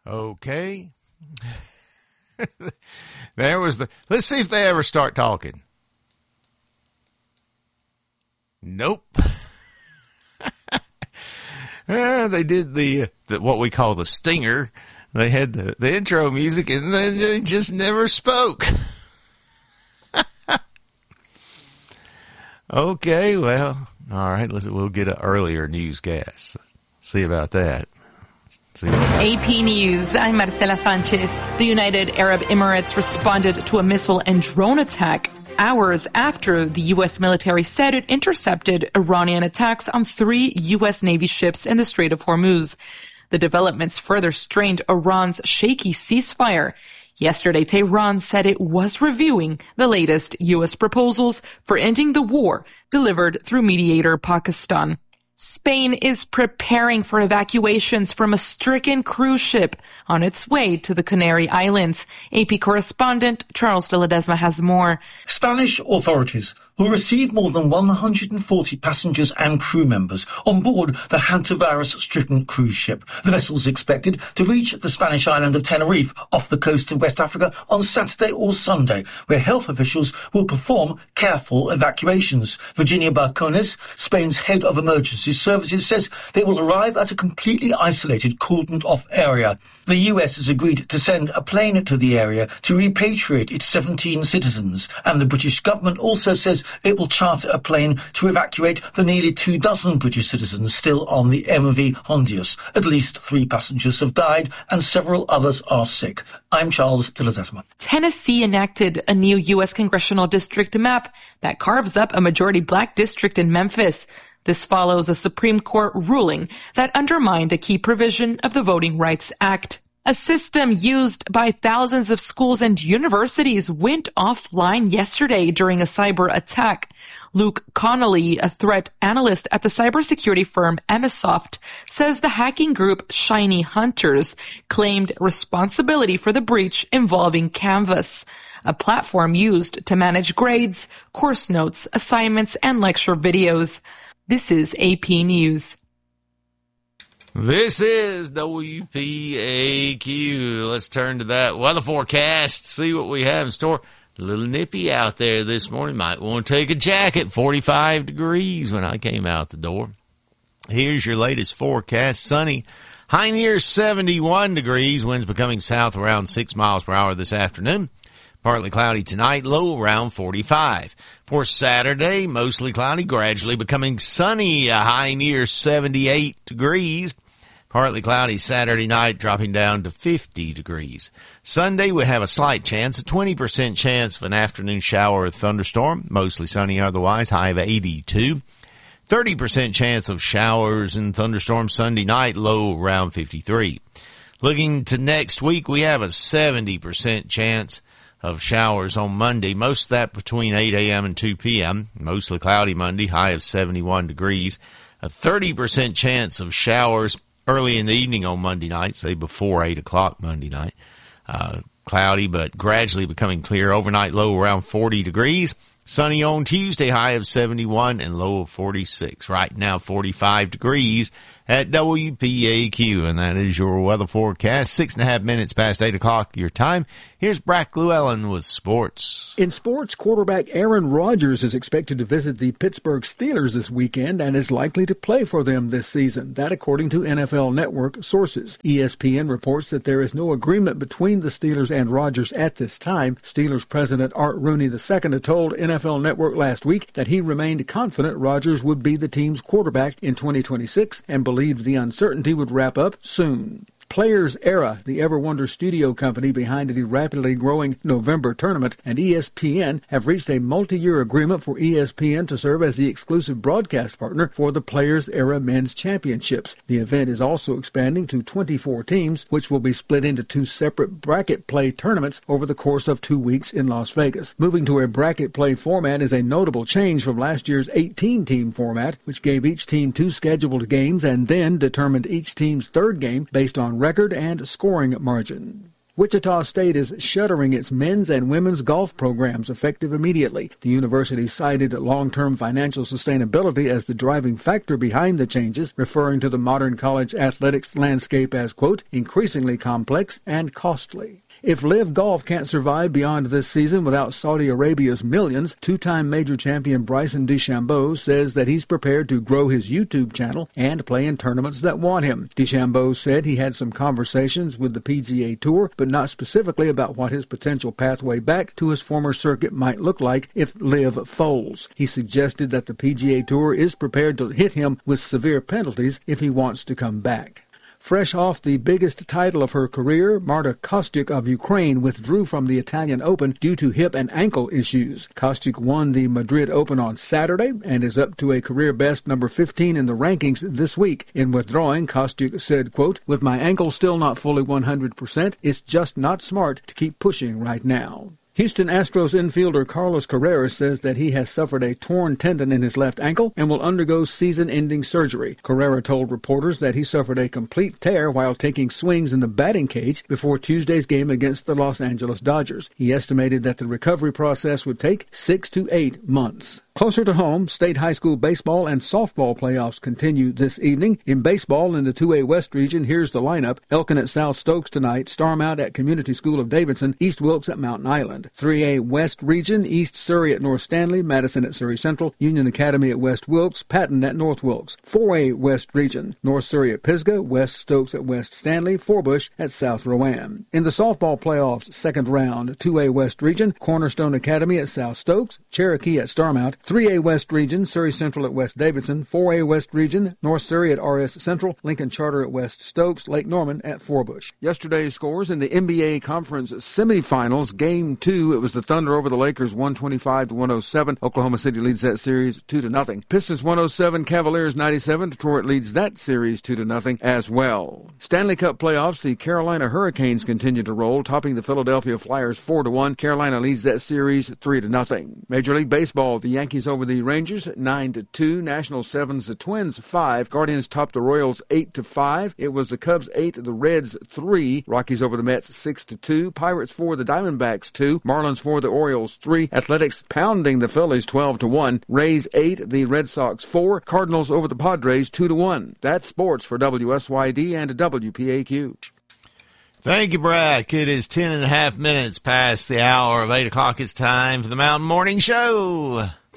Okay. Let's see if they ever start talking. Nope. They did the what we call the stinger. They had the intro music, and then they just never spoke. Okay, well, all right. We'll get an earlier newscast. See about that. AP News, I'm Marcela Sanchez. The United Arab Emirates responded to a missile and drone attack hours after the U.S. military said it intercepted Iranian attacks on 3 U.S. Navy ships in the Strait of Hormuz. The developments further strained Iran's shaky ceasefire. Yesterday, Tehran said it was reviewing the latest U.S. proposals for ending the war delivered through mediator Pakistan. Spain is preparing for evacuations from a stricken cruise ship on its way to the Canary Islands. AP correspondent Charles de Ledesma has more. Spanish authorities will receive more than 140 passengers and crew members on board the hantavirus-stricken cruise ship. The vessel is expected to reach the Spanish island of Tenerife off the coast of West Africa on Saturday or Sunday, where health officials will perform careful evacuations. Virginia Barcones, Spain's head of emergency services, says they will arrive at a completely isolated, cordoned-off area. The US has agreed to send a plane to the area to repatriate its 17 citizens, and the British government also says it will charter a plane to evacuate the nearly 24 British citizens still on the MV Hondius. At least 3 passengers have died and several others are sick. I'm Charles de Ledesma. Tennessee enacted a new U.S. congressional district map that carves up a majority black district in Memphis. This follows a Supreme Court ruling that undermined a key provision of the Voting Rights Act. A system used by thousands of schools and universities went offline yesterday during a cyber attack. Luke Connolly, a threat analyst at the cybersecurity firm Emisoft, says the hacking group Shiny Hunters claimed responsibility for the breach involving Canvas, a platform used to manage grades, course notes, assignments, and lecture videos. This is AP News. This is WPAQ. Let's turn to that weather forecast, see what we have in store. A little nippy out there this morning. Might want to take a jacket. 45 degrees when I came out the door. Here's your latest forecast. Sunny. High near 71 degrees. Winds becoming south around 6 miles per hour this afternoon. Partly cloudy tonight, low around 45. For Saturday, mostly cloudy, gradually becoming sunny, a high near 78 degrees. Partly cloudy Saturday night, dropping down to 50 degrees. Sunday, we have a slight chance, a 20% chance of an afternoon shower or thunderstorm. Mostly sunny otherwise, high of 82. 30% chance of showers and thunderstorms Sunday night, low around 53. Looking to next week, we have a 70% chance of showers on Monday, most of that between 8 a.m. and 2 p.m. Mostly cloudy Monday, high of 71 degrees. A 30% chance of showers early in the evening on Monday night, say before 8 o'clock Monday night. Cloudy, but gradually becoming clear. Overnight low around 40 degrees. Sunny on Tuesday, high of 71 and low of 46. Right now, 45 degrees at WPAQ, and that is your weather forecast. 6.5 minutes past 8 o'clock your time. Here's Brack Llewellyn with sports. In sports, quarterback Aaron Rodgers is expected to visit the Pittsburgh Steelers this weekend and is likely to play for them this season. That according to NFL Network sources. ESPN reports that there is no agreement between the Steelers and Rodgers at this time. Steelers president Art Rooney II had told NFL Network last week that he remained confident Rodgers would be the team's quarterback in 2026 and believed the uncertainty would wrap up soon. Players Era, the Ever Wonder studio company behind the rapidly growing November tournament, and ESPN have reached a multi-year agreement for ESPN to serve as the exclusive broadcast partner for the Players Era Men's Championships. The event is also expanding to 24 teams, which will be split into 2 separate bracket play tournaments over the course of 2 weeks in Las Vegas. Moving to a bracket play format is a notable change from last year's 18-team format, which gave each team 2 scheduled games and then determined each team's third game based on record and scoring margin. Wichita State is shuttering its men's and women's golf programs effective immediately. The university cited long-term financial sustainability as the driving factor behind the changes, referring to the modern college athletics landscape as, quote, increasingly complex and costly. If LIV Golf can't survive beyond this season without Saudi Arabia's millions, two-time major champion Bryson DeChambeau says that he's prepared to grow his YouTube channel and play in tournaments that want him. DeChambeau said he had some conversations with the PGA Tour, but not specifically about what his potential pathway back to his former circuit might look like if LIV folds. He suggested that the PGA Tour is prepared to hit him with severe penalties if he wants to come back. Fresh off the biggest title of her career, Marta Kostyuk of Ukraine withdrew from the Italian Open due to hip and ankle issues. Kostyuk won the Madrid Open on Saturday and is up to a career best number 15 in the rankings this week. In withdrawing, Kostyuk said, quote, with my ankle still not fully 100%, it's just not smart to keep pushing right now. Houston Astros infielder Carlos Carrera says that he has suffered a torn tendon in his left ankle and will undergo season-ending surgery. Carrera told reporters that he suffered a complete tear while taking swings in the batting cage before Tuesday's game against the Los Angeles Dodgers. He estimated that the recovery process would take 6 to 8 months. Closer to home, state high school baseball and softball playoffs continue this evening. In baseball in the 2A West region, here's the lineup. Elkin at South Stokes tonight, Starmount at Community School of Davidson, East Wilkes at Mountain Island. 3A West region, East Surrey at North Stanley, Madison at Surrey Central, Union Academy at West Wilkes, Patton at North Wilkes. 4A West region, North Surrey at Pisgah, West Stokes at West Stanley, Forbush at South Rowan. In the softball playoffs second round, 2A West region, Cornerstone Academy at South Stokes, Cherokee at Starmount, 3A West region, Surrey Central at West Davidson, 4A West region, North Surrey at RS Central, Lincoln Charter at West Stokes, Lake Norman at Forbush. Yesterday's scores in the NBA Conference semifinals, Game 2, it was the Thunder over the Lakers 125-107. Oklahoma City leads that series 2-0. Pistons 107, Cavaliers 97. Detroit leads that series 2-0 as well. Stanley Cup playoffs, the Carolina Hurricanes continue to roll, topping the Philadelphia Flyers 4-1. Carolina leads that series 3-0. Major League Baseball, the Yankees over the Rangers 9-2. Nationals 7s the Twins 5. Guardians topped the Royals 8-5. It was the Cubs 8, the Reds 3. Rockies over the Mets 6-2. Pirates 4, the Diamondbacks 2. Marlins 4, the Orioles 3. Athletics pounding the Phillies 12-1. Rays 8, the Red Sox 4. Cardinals over the Padres 2-1. That's sports for WSYD and WPAQ. Thank you, Brad. It is 10.5 minutes past the hour of 8 o'clock. It's time for the Mountain Morning Show.